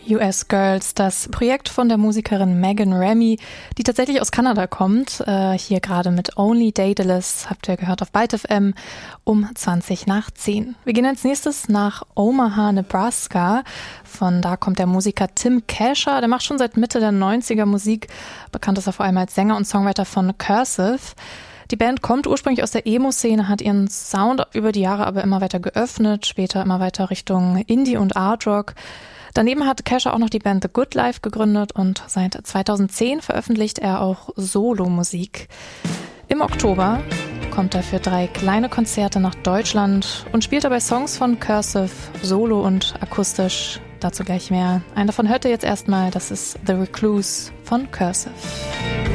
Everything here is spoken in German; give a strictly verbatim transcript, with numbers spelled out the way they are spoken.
U S Girls, das Projekt von der Musikerin Megan Remy, die tatsächlich aus Kanada kommt. Äh, hier gerade mit Only Daedalus, habt ihr gehört auf Byte F M, um zwanzig nach zehn. Wir gehen als nächstes nach Omaha, Nebraska. Von da kommt der Musiker Tim Kasher, der macht schon seit Mitte der neunziger Musik. Bekannt ist er vor allem als Sänger und Songwriter von Cursive. Die Band kommt ursprünglich aus der Emo-Szene, hat ihren Sound über die Jahre aber immer weiter geöffnet, später immer weiter Richtung Indie und Art Rock. Daneben hat Kasher auch noch die Band The Good Life gegründet und seit zweitausendzehn veröffentlicht er auch Solo-Musik. Im Oktober kommt er für drei kleine Konzerte nach Deutschland und spielt dabei Songs von Cursive, Solo und akustisch. Dazu gleich mehr. Einen davon hört ihr jetzt erstmal, das ist The Recluse von Cursive.